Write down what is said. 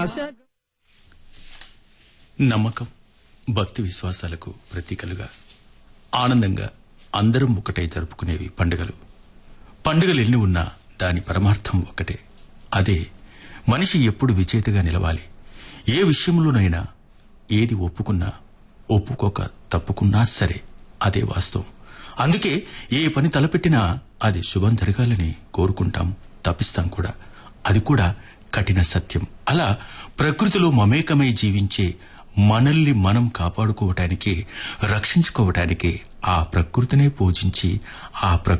నమ్మకం, భక్తి విశ్వాసాలకు ప్రతీకలుగా ఆనందంగా అందరం ఒకటై జరుపుకునేవి పండుగలు. పండుగలు ఎన్ని ఉన్నా దాని పరమార్థం ఒకటే. అదే మనిషి ఎప్పుడు విజేతగా నిలవాలి. ఏ విషయంలోనైనా ఏది ఒప్పుకున్నా ఒప్పుకోక తప్పుకున్నా సరే అదే వాస్తవం. అందుకే ఏ పని తలపెట్టినా అది శుభం జరగాలని కోరుకుంటాం, తప్పిస్తాం కూడా. అది కూడా కఠిన సత్యం. అలా ప్రకృతిలో మమేకమై జీవించే మనల్ని మనం కాపాడుకోవటానికి, రక్షించుకోవటానికి ఆ ప్రకృతినే పూజించి ఆ